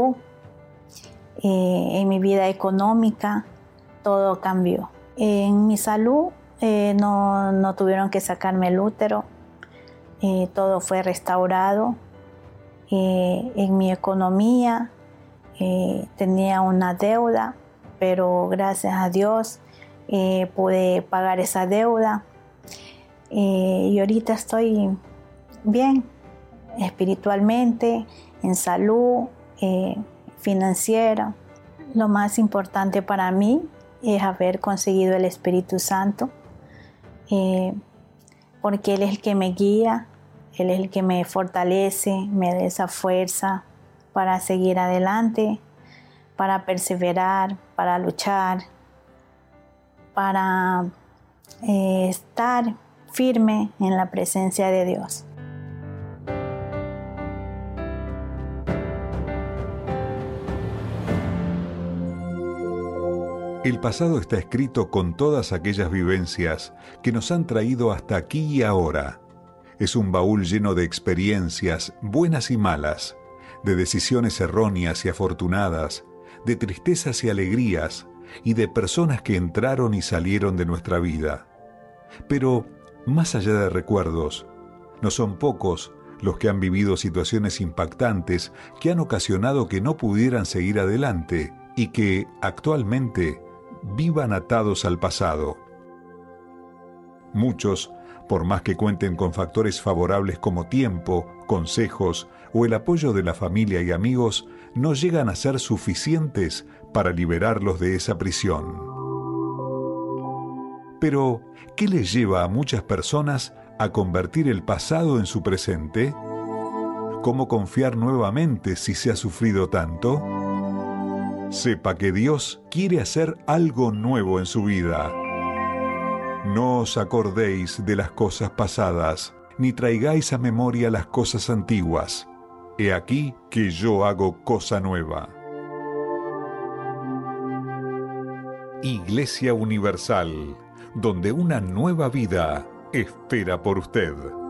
salud, en mi vida económica, todo cambió. En mi salud no tuvieron que sacarme el útero, todo fue restaurado. En mi economía tenía una deuda, pero gracias a Dios pude pagar esa deuda. Y ahorita estoy bien espiritualmente, en salud, financiera. Lo más importante para mí es haber conseguido el Espíritu Santo, porque Él es el que me guía, Él es el que me fortalece, me da esa fuerza para seguir adelante, para perseverar, para luchar, para estar firme en la presencia de Dios. El pasado está escrito con todas aquellas vivencias que nos han traído hasta aquí y ahora. Es un baúl lleno de experiencias, buenas y malas, de decisiones erróneas y afortunadas, de tristezas y alegrías, y de personas que entraron y salieron de nuestra vida. Pero, más allá de recuerdos, no son pocos los que han vivido situaciones impactantes que han ocasionado que no pudieran seguir adelante y que, actualmente, vivan atados al pasado. Muchos, por más que cuenten con factores favorables como tiempo, consejos o el apoyo de la familia y amigos, no llegan a ser suficientes para liberarlos de esa prisión. Pero, ¿qué les lleva a muchas personas a convertir el pasado en su presente? ¿Cómo confiar nuevamente si se ha sufrido tanto? Sepa que Dios quiere hacer algo nuevo en su vida. No os acordéis de las cosas pasadas, ni traigáis a memoria las cosas antiguas. He aquí que yo hago cosa nueva. Iglesia Universal, donde una nueva vida espera por usted.